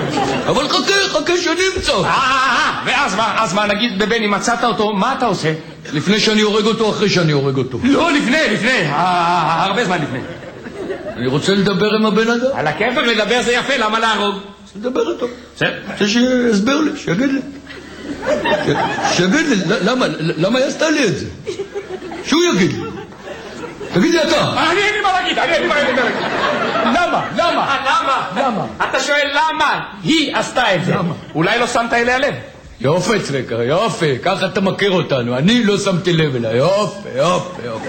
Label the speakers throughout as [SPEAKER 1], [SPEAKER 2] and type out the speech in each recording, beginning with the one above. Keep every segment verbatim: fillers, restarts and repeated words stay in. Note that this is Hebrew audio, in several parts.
[SPEAKER 1] אבל חכה, חכה שנמצא.
[SPEAKER 2] אה, אה, ואז מה, אז מה, נגיד בבני מצאת אותו, מה אתה עושה?
[SPEAKER 1] לפני שאני הורג אותו, אחרי שאני הורג אותו.
[SPEAKER 2] לא, לפני, לפני, הרבה זמן לפני.
[SPEAKER 1] אני רוצה לדבר עם הבן אדם.
[SPEAKER 2] על הכיפק לדבר זה יפה, למה להרוג?
[SPEAKER 1] לדבר איתו. רוצה שיסבר לי, שיגיד לי. שיגיד לי, למה, למה היא עשתה לי את זה? שהוא יגיד לי. תגיד לי אתה.
[SPEAKER 2] אני אין לי מה להגיד, אני אין לי מה להגיד. למה? למה? למה?
[SPEAKER 1] למה?
[SPEAKER 2] אתה שואל למה היא עשתה את זה. אולי לא שמת אליה לב.
[SPEAKER 1] יופי צביקה, יופי, ככה אתה מכיר אותנו. אני לא שמתי לב אליה. יופי, יופי, יופי.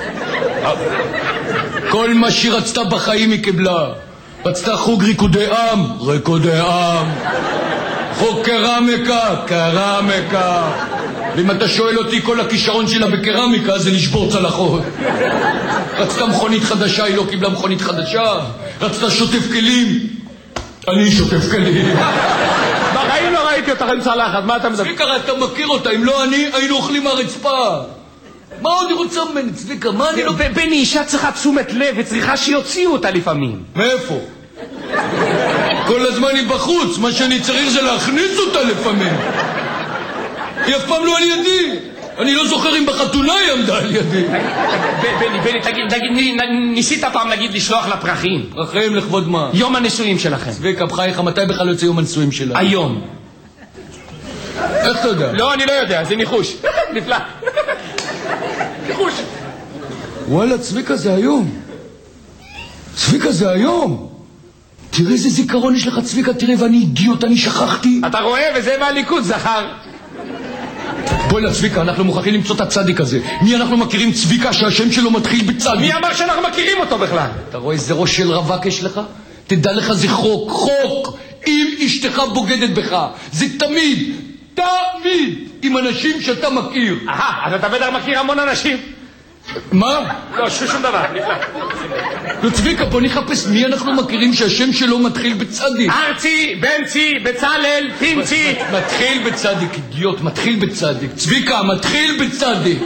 [SPEAKER 1] כל מה שהיא רצתה בחיים היא קיבלה. רצתה חוג ריקודי עם, ריקודי עם. חוג קרמיקה, קרמיקה. ואם אתה שואל אותי, כל הכישרון שלה בקרמיקה זה לשבור צלחות. רצתה מכונית חדשה, היא לא קיבלה מכונית חדשה. רצתה שוטף כלים, אני שוטף כלים.
[SPEAKER 2] בחיים לא ראיתי אותך עם צלחת, מה אתה מדבר?
[SPEAKER 1] צביקה, אתה מכיר אותה, אם לא אני, היינו אוכלים מהרצפה. מה עוד היא רוצה ממני, צביקה? מה אני לא...
[SPEAKER 2] בני, אישה צריכה תשומת לב וצריכה שיוציאו אותה לפעמים.
[SPEAKER 1] מאיפה? כל הזמן היא בחוץ, מה שאני צריך זה להכניס אותה לפעמים. היא אף פעם לא על ידי. אני לא זוכר אם בחתונה היא עמדה על ידי.
[SPEAKER 2] בני, בני, תגיד, תגיד, ניסית פעם להגיד לשלוח לה פרחים?
[SPEAKER 1] פרחים לכבוד מה?
[SPEAKER 2] יום הנישואים שלכם.
[SPEAKER 1] צביקה, בחייך, מתי בכלל יוצא יום הנישואים שלה?
[SPEAKER 2] היום.
[SPEAKER 1] איך אתה יודע?
[SPEAKER 2] לא, אני לא יודע, זה ניחוש. נפלא. ניחוש.
[SPEAKER 1] וואלה, צביקה, זה היום. צביקה, זה היום. תראה איזה זיכרון יש לך, צביקה, תראה, ואני אידיוט, אני שכחתי.
[SPEAKER 2] אתה רואה, וזה מהליכוד, זכר.
[SPEAKER 1] בואי לצביקה, אנחנו מוכרחים למצוא את הצדיק הזה. מי אנחנו מכירים צביקה שהשם שלו מתחיל בצדיק?
[SPEAKER 2] מי אמר שאנחנו מכירים אותו בכלל?
[SPEAKER 1] אתה רואה איזה ראש של רווק יש לך? תדע לך, זה חוק, חוק. אם אשתך בוגדת בך, זה תמיד, תמיד, עם אנשים שאתה מכיר.
[SPEAKER 2] אהה, אז אתה בטח מכיר המון אנשים.
[SPEAKER 1] מה?
[SPEAKER 2] לא, שום דבר, נפלא.
[SPEAKER 1] לא, צביקה, בוא נחפש מי אנחנו מכירים שהשם שלו מתחיל בצדיק.
[SPEAKER 2] ארצי, בנצי, בצלאל, פינצי.
[SPEAKER 1] מתחיל בצדיק, אידיוט, מתחיל בצדיק. צביקה, מתחיל בצדיק.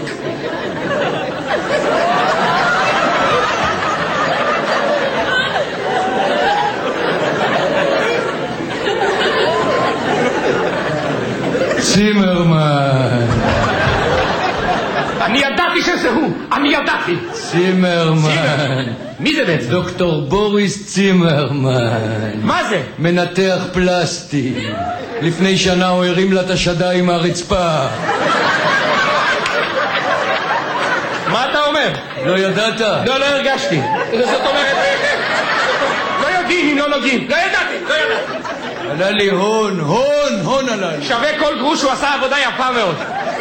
[SPEAKER 1] צימרמן.
[SPEAKER 2] אני ידעתי שזה הוא, אני ידעתי.
[SPEAKER 1] צימרמן.
[SPEAKER 2] מי זה בעצם?
[SPEAKER 1] דוקטור בוריס צימרמן.
[SPEAKER 2] מה זה?
[SPEAKER 1] מנתח פלסטי. לפני שנה הוא הרים לה את השדיים מהרצפה.
[SPEAKER 2] מה אתה אומר?
[SPEAKER 1] לא ידעת?
[SPEAKER 2] לא, לא הרגשתי. זאת אומרת, לא יודעים אם לא נוגעים. לא ידעתי, לא ידעתי.
[SPEAKER 1] עלה לי הון, הון, הון עלה לי.
[SPEAKER 2] שווה כל גרוש, הוא עשה עבודה יפה מאוד.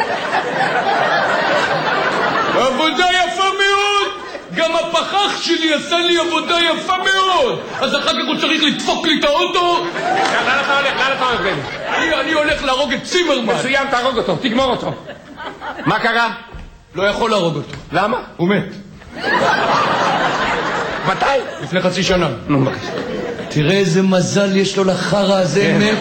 [SPEAKER 1] עבודה יפה מאוד! גם הפחח שלי עשה לי עבודה יפה מאוד! אז אחר כך הוא צריך לדפוק לי את האוטו?
[SPEAKER 2] לאן אתה הולך? לאן אתה הולך בני?
[SPEAKER 1] אני, אני הולך להרוג את צימרמן.
[SPEAKER 2] מצוין, תהרוג אותו, תגמור אותו. מה קרה?
[SPEAKER 1] לא יכול להרוג אותו.
[SPEAKER 2] למה?
[SPEAKER 1] הוא מת.
[SPEAKER 2] מתי?
[SPEAKER 1] לפני חצי שנה.
[SPEAKER 2] נו, בבקשה.
[SPEAKER 1] תראה איזה מזל יש לו לחרה הזה, מת.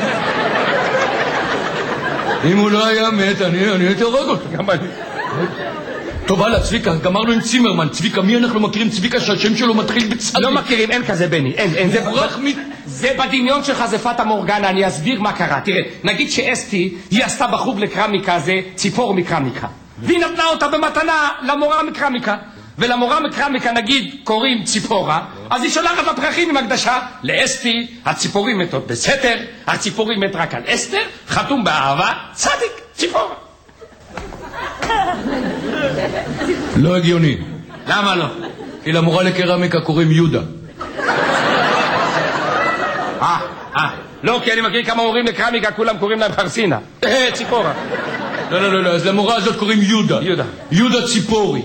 [SPEAKER 1] אם הוא לא היה מת, אני, אני הייתי הורג אותו.
[SPEAKER 2] גם אני.
[SPEAKER 1] טוב, הלאה, צביקה, גמרנו עם צימרמן. צביקה, מי אנחנו מכירים צביקה שהשם שלו מתחיל בצדיק?
[SPEAKER 2] לא מכירים, אין כזה בני, אין, אין. זה,
[SPEAKER 1] מ...
[SPEAKER 2] זה בדמיון שלך, זה פטה מורגנה, אני אסביר מה קרה. תראה, נגיד שאסתי, היא עשתה בחוג לקרמיקה, זה ציפור מקרמיקה. והיא נתנה אותה במתנה למורה מקרמיקה. ולמורה מקרמיקה, נגיד, קוראים ציפורה, אז היא שולחת לפרחים עם הקדשה. לאסתי, הציפורים מתות בסתר, הציפורים מת רק על אסתר, חתום באהבה, צדיק, ציפורה.
[SPEAKER 1] לא הגיוני.
[SPEAKER 2] למה לא?
[SPEAKER 1] כי למורה לקרמיקה קוראים יהודה.
[SPEAKER 2] אה, אה. לא, כי אני מכיר כמה מורים לקרמיקה, כולם קוראים להם חרסינה. אה, ציפורה.
[SPEAKER 1] לא, לא, לא, לא, אז למורה הזאת קוראים יהודה.
[SPEAKER 2] יהודה.
[SPEAKER 1] יהודה ציפורי.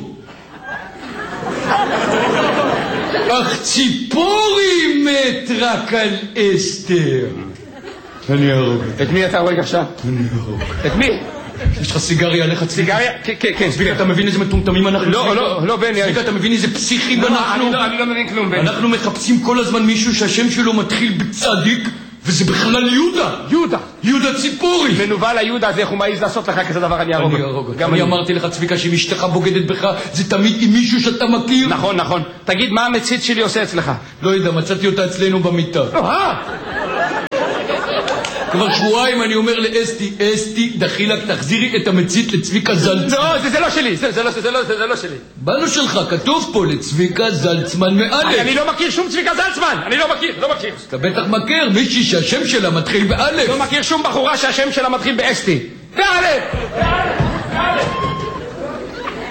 [SPEAKER 1] אך ציפורי מת רק על אסתר. אני ארוג.
[SPEAKER 2] את מי אתה הורג עכשיו?
[SPEAKER 1] אני ארוג.
[SPEAKER 2] את מי?
[SPEAKER 1] יש לך סיגריה עליך?
[SPEAKER 2] סיגריה? כן, כן.
[SPEAKER 1] צביקה, אתה מבין איזה מטומטמים אנחנו?
[SPEAKER 2] לא, לא, לא, בני.
[SPEAKER 1] צביקה, אתה מבין איזה פסיכים אנחנו?
[SPEAKER 2] אני לא מבין כלום, בני.
[SPEAKER 1] אנחנו מחפשים כל הזמן מישהו שהשם שלו מתחיל בצדיק, וזה בכלל יהודה.
[SPEAKER 2] יהודה.
[SPEAKER 1] יהודה ציפורי.
[SPEAKER 2] מנוול היהודה, אז איך הוא מעיז לעשות לך כזה דבר? אני ארוג.
[SPEAKER 1] אני ארוג. אני אמרתי לך, צביקה, שאם אשתך בוגדת בך, זה תמיד עם מישהו שאתה מכיר.
[SPEAKER 2] נכון, נכון. תגיד, מה המצית שלי עושה אצלך?
[SPEAKER 1] לא יודע, מצאתי אותה אצלנו במיטה.
[SPEAKER 2] אה!
[SPEAKER 1] כבר שבועיים אני אומר לאסתי, אסתי, דחילק, תחזירי את המצית לצביקה זלצמן.
[SPEAKER 2] לא, זה, זה לא שלי, זה, זה, לא, זה, לא, זה, זה לא שלי.
[SPEAKER 1] בנו שלך, כתוב פה לצביקה זלצמן מאלף.
[SPEAKER 2] אני לא מכיר שום צביקה זלצמן, אני לא מכיר, לא מכיר.
[SPEAKER 1] אתה בטח מכיר מישהי שהשם שלה מתחיל באלף.
[SPEAKER 2] לא מכיר שום בחורה שהשם שלה מתחיל באסתי. באלף!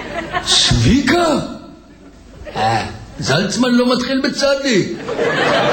[SPEAKER 1] צביקה? אה, זלצמן לא מתחיל בצדי.